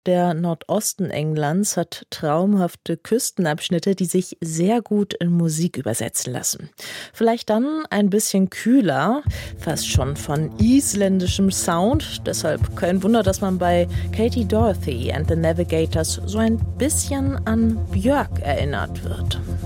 Der Nordosten Englands hat traumhafte Küstenabschnitte, die sich sehr gut in Musik übersetzen lassen. Vielleicht dann ein bisschen kühler, fast schon von isländischem Sound. Deshalb kein Wunder, dass man bei Katie Dorothy and the Navigators so ein bisschen an Björk erinnert wird.